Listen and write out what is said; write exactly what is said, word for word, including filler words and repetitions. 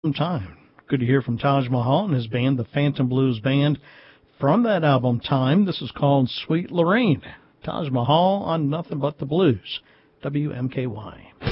Time. Good to hear from Taj Mahal and his band, the Phantom Blues Band. From that album, Time, this is called Sweet Lorraine. Taj Mahal on Nothing But the Blues. W M K Y.